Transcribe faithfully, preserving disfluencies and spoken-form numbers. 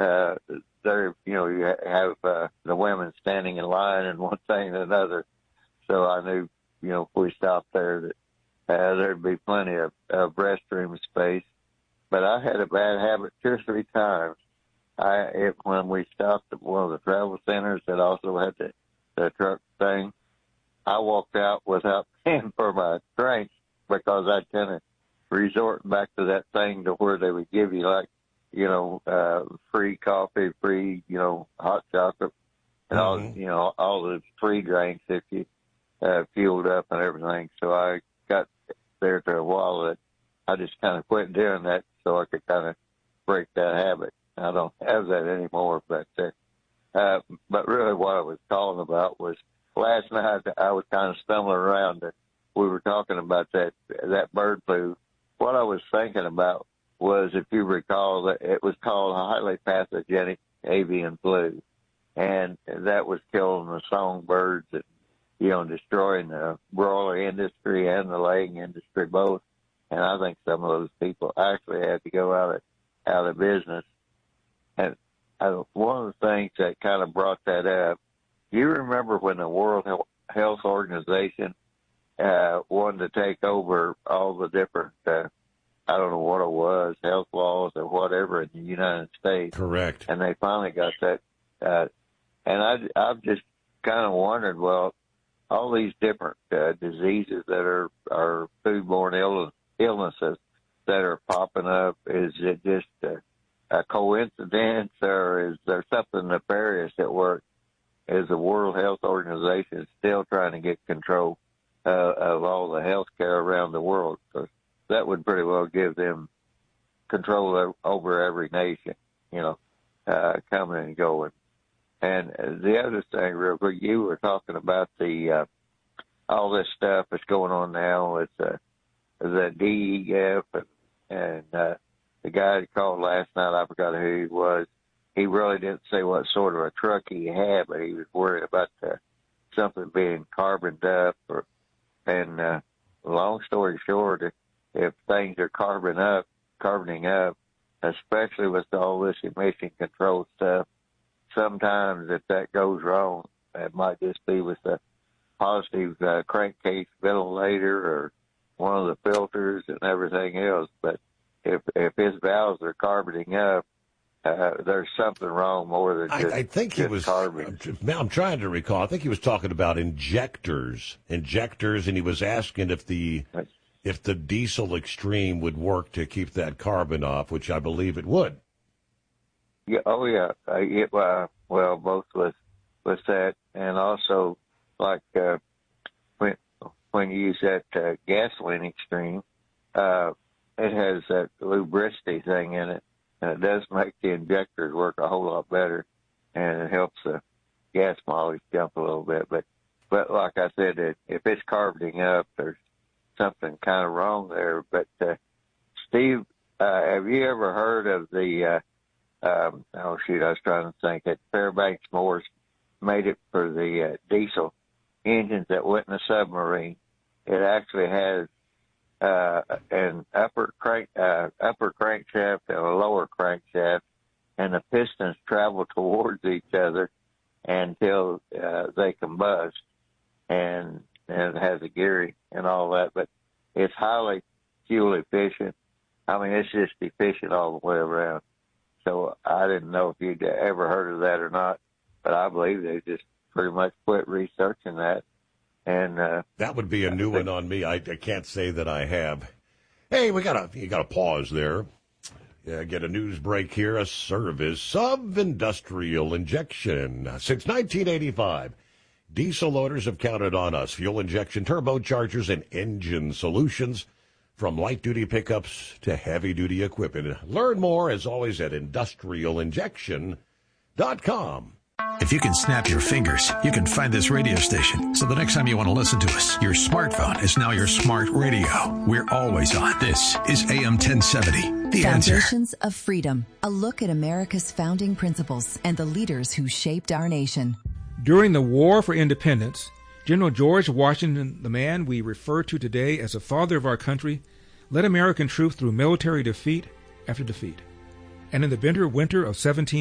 uh, there, you know, you have uh, the women standing in line and one thing and another. So I knew, you know, if we stopped there, that uh, there'd be plenty of, of restroom space. But I had a bad habit two or three times. I, it, when we stopped at one of the travel centers that also had the, the truck thing, I walked out without paying for my drink because I kind of resort back to that thing to where they would give you, like, you know, uh, free coffee, free, you know, hot chocolate, and mm-hmm. all, you know, all the free drinks if you uh, fueled up and everything. So I got there to a while that I just kind of quit doing that so I could kind of break that habit. I don't have that anymore, but uh, uh, but really what I was calling about was last night I was kind of stumbling around. And we were talking about that that bird flu. What I was thinking about was, if you recall, that it was called highly pathogenic avian flu, and that was killing the songbirds and, you know, destroying the broiler industry and the laying industry both. And I think some of those people actually had to go out of, out of business. And uh, one of the things that kind of brought that up, you remember when the World Health Organization uh, wanted to take over all the different uh, I don't know what it was, health laws or whatever in the United States. Correct. And they finally got that. Uh, and I, I've just kind of wondered, well, all these different uh, diseases that are, are foodborne Ill- illnesses that are popping up, is it just a, a coincidence, or is there something nefarious at work? Is the World Health Organization still trying to get control uh, of all the health care around the world? 'Cause that would pretty well give them control over every nation, you know, uh, coming and going. And the other thing, real quick, you were talking about the uh, all this stuff that's going on now with uh, the D E F, and, and uh, the guy that called last night, I forgot who he was. He really didn't say what sort of a truck he had, but he was worried about uh, something being carboned up. Or, and uh, long story short, if things are carbon up, carboning up, especially with all this emission control stuff, sometimes if that goes wrong, it might just be with the positive uh, crankcase ventilator or one of the filters and everything else. But if if his valves are carboning up, uh, there's something wrong more than just, I, I think he just was, carbon. I'm trying to recall, I think he was talking about injectors, injectors, and he was asking if the... That's, if the diesel extreme would work to keep that carbon off, which I believe it would. Yeah, oh yeah, uh, it, uh, well, both with with that, and also like uh, when when you use that uh, gasoline extreme, uh, it has that lubricity thing in it, and it does make the injectors work a whole lot better, and it helps the gas mileage jump a little bit. But but like I said, it, if it's carboning up, there's something kind of wrong there. But uh, Steve, uh, have you ever heard of the? Uh, um, oh shoot, I was trying to think. That Fairbanks Morse made it for the uh, diesel engines that went in a submarine. It actually has uh, an upper crank, uh, upper crankshaft and a lower crankshaft, and the pistons travel towards each other until uh, they combust, and, and it has a geary and all that. But it's highly fuel efficient. I mean, it's just efficient all the way around. So I didn't know if you'd ever heard of that or not, but I believe they just pretty much quit researching that. And uh, that would be a new one on me. I, I can't say that I have. Hey, we got to you got to pause there. Yeah, get a news break here. A service of industrial injection since nineteen eighty-five. Diesel owners have counted on us. Fuel injection, turbochargers, and engine solutions, from light-duty pickups to heavy-duty equipment. Learn more, as always, at industrial injection dot com. If you can snap your fingers, you can find this radio station. So the next time you want to listen to us, your smartphone is now your smart radio. We're always on. This is A M ten seventy, The Answer. Foundations of Freedom, a look at America's founding principles and the leaders who shaped our nation. During the War for Independence, General George Washington, the man we refer to today as the father of our country, led American troops through military defeat after defeat. And in the bitter winter of seventeen